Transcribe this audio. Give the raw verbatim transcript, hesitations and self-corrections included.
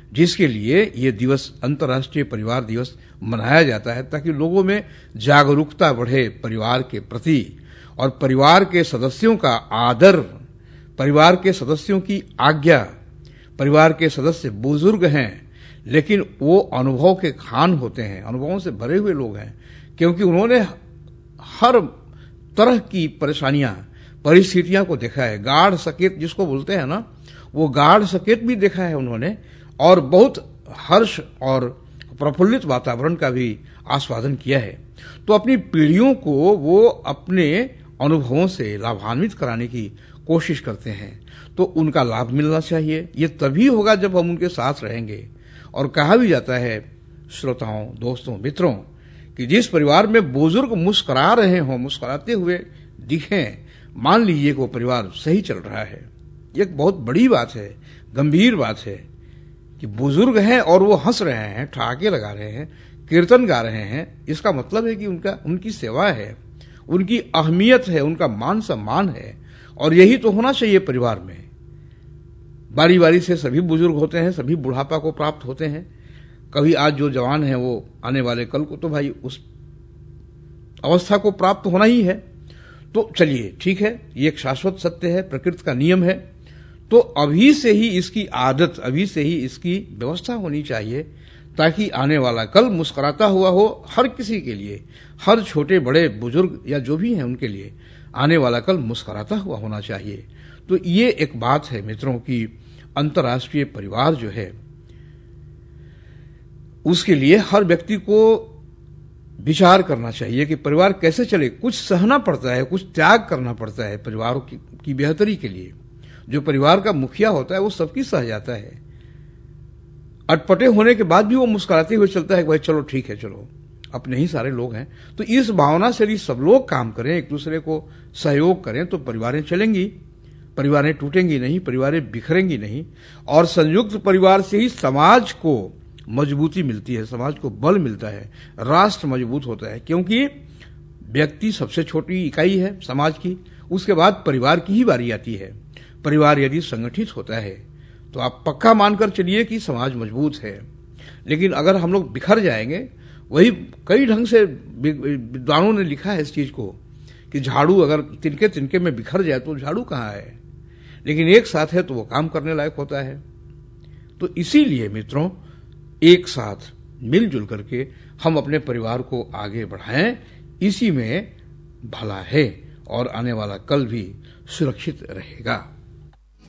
जिसके लिए ये दिवस अंतर्राष्ट्रीय परिवार दिवस मनाया जाता है, ताकि लोगों में जागरूकता बढ़े परिवार के प्रति और परिवार के सदस्यों का आदर, परिवार के सदस्यों की आज्ञा। परिवार के सदस्य बुजुर्ग हैं, लेकिन वो अनुभव के खान होते हैं, अनुभवों से भरे हुए लोग हैं, क्योंकि उन्होंने हर तरह की परेशानियां, परिस्थितियां को देखा है। गाढ़ सकेत जिसको बोलते हैं ना, वो गाढ़ सकेत भी देखा है उन्होंने, और बहुत हर्ष और प्रफुल्लित वातावरण का भी आस्वादन किया है। तो अपनी पीढ़ियों को वो अपने अनुभवों से लाभान्वित कराने की कोशिश करते हैं, तो उनका लाभ मिलना चाहिए। ये तभी होगा जब हम उनके साथ रहेंगे। और कहा भी जाता है श्रोताओं, दोस्तों, मित्रों, कि जिस परिवार में बुजुर्ग मुस्कुरा रहे हों, मुस्कुराते हुए दिखें, मान लीजिए कि वो परिवार सही चल रहा है। ये एक बहुत बड़ी बात है, गंभीर बात है कि बुजुर्ग हैं और वो हंस रहे हैं, ठहाके लगा रहे हैं, कीर्तन गा रहे हैं। इसका मतलब है कि उनका उनकी सेवा है, उनकी अहमियत है, उनका मान सम्मान है। और यही तो होना चाहिए परिवार में। बारी बारी से सभी बुजुर्ग होते हैं, सभी बुढ़ापा को प्राप्त होते हैं। कभी आज जो जवान है वो आने वाले कल को तो भाई उस अवस्था को प्राप्त होना ही है। तो चलिए ठीक है, ये एक शाश्वत सत्य है, प्रकृति का नियम है। तो अभी से ही इसकी आदत, अभी से ही इसकी व्यवस्था होनी चाहिए, ताकि आने वाला कल मुस्कुराता हुआ हो हर किसी के लिए, हर छोटे बड़े बुजुर्ग या जो भी हैं उनके लिए आने वाला कल मुस्कुराता हुआ होना चाहिए। तो ये एक बात है मित्रों की अंतर्राष्ट्रीय परिवार जो है उसके लिए हर व्यक्ति को विचार करना चाहिए कि परिवार कैसे चले। कुछ सहना पड़ता है, कुछ त्याग करना पड़ता है परिवार की, की बेहतरी के लिए। जो परिवार का मुखिया होता है वो सबकी सह जाता है, अटपटे होने के बाद भी वो मुस्कुराते हुए चलता है कि भाई चलो ठीक है, चलो अपने ही सारे लोग हैं। तो इस भावना से यदि सब लोग काम करें, एक दूसरे को सहयोग करें, तो परिवारें चलेंगी, परिवारें टूटेंगी नहीं, परिवारें बिखरेंगी नहीं। और संयुक्त परिवार से ही समाज को मजबूती मिलती है, समाज को बल मिलता है, राष्ट्र मजबूत होता है। क्योंकि व्यक्ति सबसे छोटी इकाई है समाज की, उसके बाद परिवार की ही बारी आती है। परिवार यदि संगठित होता है तो आप पक्का मानकर चलिए कि समाज मजबूत है। लेकिन अगर हम लोग बिखर जाएंगे, वही कई ढंग से विद्वानों ने लिखा है इस चीज को कि झाड़ू अगर तिनके तिनके में बिखर जाए तो झाड़ू कहाँ है, लेकिन एक साथ है तो वो काम करने लायक होता है। तो इसीलिए मित्रों, एक साथ मिलजुल करके हम अपने परिवार को आगे बढ़ाएं, इसी में भला है और आने वाला कल भी सुरक्षित रहेगा।